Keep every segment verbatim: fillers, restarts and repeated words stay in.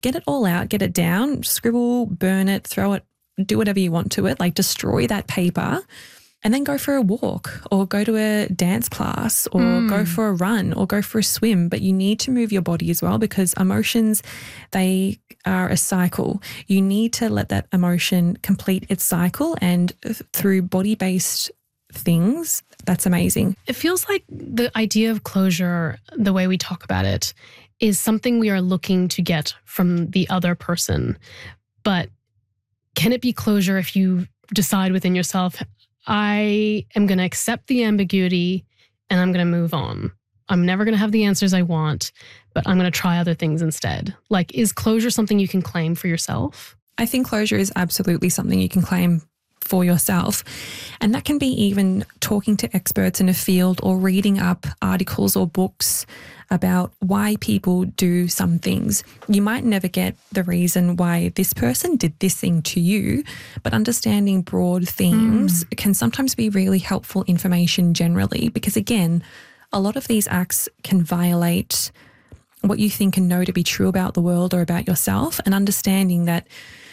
get it all out, get it down, scribble, burn it, throw it, do whatever you want to it, like destroy that paper. And then go for a walk or go to a dance class or mm. go for a run or go for a swim. But you need to move your body as well, because emotions, they are a cycle. You need to let that emotion complete its cycle, and through body-based things, that's amazing. It feels like the idea of closure, the way we talk about it, is something we are looking to get from the other person. But can it be closure if you decide within yourself, I am going to accept the ambiguity and I'm going to move on. I'm never going to have the answers I want, but I'm going to try other things instead. Like, is closure something you can claim for yourself? I think closure is absolutely something you can claim for yourself. And that can be even talking to experts in a field or reading up articles or books about why people do some things. You might never get the reason why this person did this thing to you, but understanding broad themes mm. can sometimes be really helpful information generally, because again, a lot of these acts can violate what you think and know to be true about the world or about yourself, and understanding that,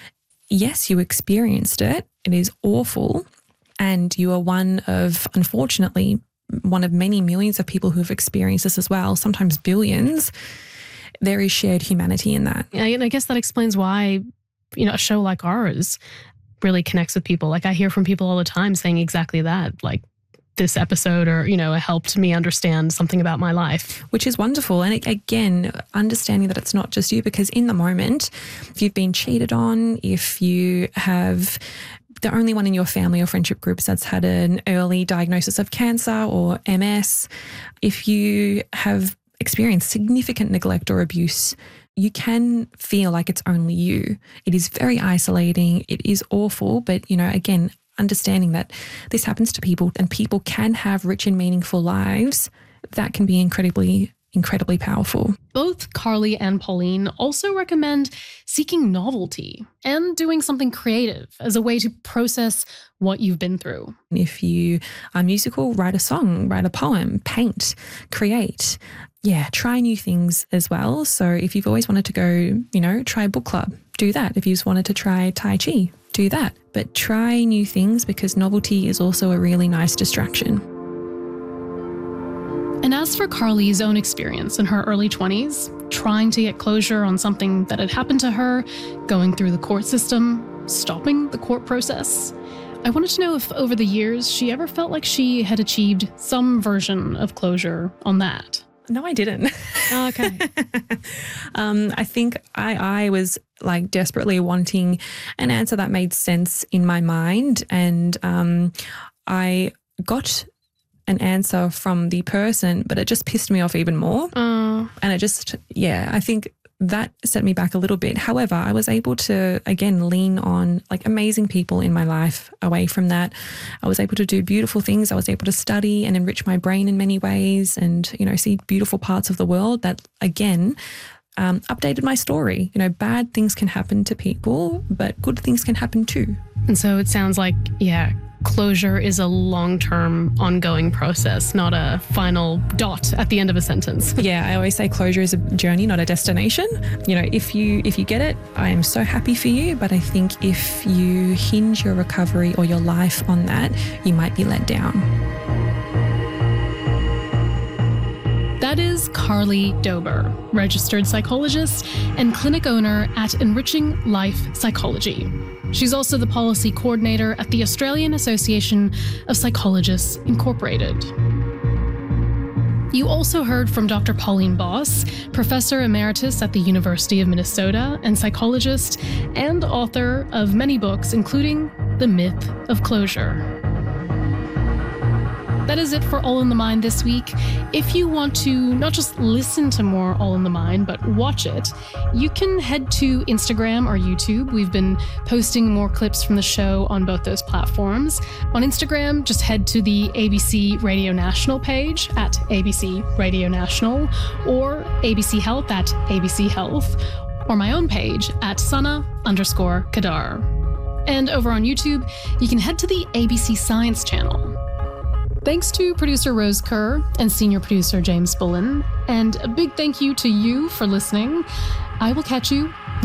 yes, you experienced it, it is awful, and you are one of, unfortunately, one of many millions of people who have experienced this as well, sometimes billions. There is shared humanity in that. And I guess that explains why, you know, a show like ours really connects with people. Like, I hear from people all the time saying exactly that, like, this episode or, you know, it helped me understand something about my life. Which is wonderful. And again, understanding that it's not just you, because in the moment, if you've been cheated on, if you have the only one in your family or friendship groups that's had an early diagnosis of cancer or M S, if you have experienced significant neglect or abuse, you can feel like it's only you. It is very isolating. It is awful. But, you know, again, understanding that this happens to people and people can have rich and meaningful lives, that can be incredibly, incredibly powerful. Both Carly and Pauline also recommend seeking novelty and doing something creative as a way to process what you've been through. If you are musical, write a song, write a poem, paint, create. Yeah, try new things as well. So if you've always wanted to go, you know, try a book club, do that. If you just wanted to try Tai Chi, do that. But try new things, because novelty is also a really nice distraction. And as for Carly's own experience in her early twenties, trying to get closure on something that had happened to her, going through the court system, stopping the court process, I wanted to know if over the years she ever felt like she had achieved some version of closure on that. No, I didn't. Oh, okay. um, I think I, I was like desperately wanting an answer that made sense in my mind. And um, I got an answer from the person, but it just pissed me off even more. Oh. And it just, yeah, I think that set me back a little bit. However, I was able to, again, lean on like amazing people in my life away from that. I was able to do beautiful things. I was able to study and enrich my brain in many ways and, you know, see beautiful parts of the world that, again, um, updated my story. You know, bad things can happen to people, but good things can happen too. And so it sounds like, yeah, closure is a long-term ongoing process, not a final dot at the end of a sentence. Yeah, I always say closure is a journey, not a destination. You know, if you if you get it, I am so happy for you. But I think if you hinge your recovery or your life on that, you might be let down. That is Carly Dober, registered psychologist and clinic owner at Enriching Life Psychology. She's also the policy coordinator at the Australian Association of Psychologists Incorporated. You also heard from Doctor Pauline Boss, Professor Emeritus at the University of Minnesota and psychologist and author of many books, including The Myth of Closure. That is it for All in the Mind this week. If you want to not just listen to more All in the Mind, but watch it, you can head to Instagram or YouTube. We've been posting more clips from the show on both those platforms. On Instagram, just head to the A B C Radio National page at A B C Radio National, or A B C Health at A B C Health, or my own page at Sana underscore Kadar. And over on YouTube, you can head to the A B C Science channel. Thanks to producer Rose Kerr and senior producer James Bullen. And a big thank you to you for listening. I will catch you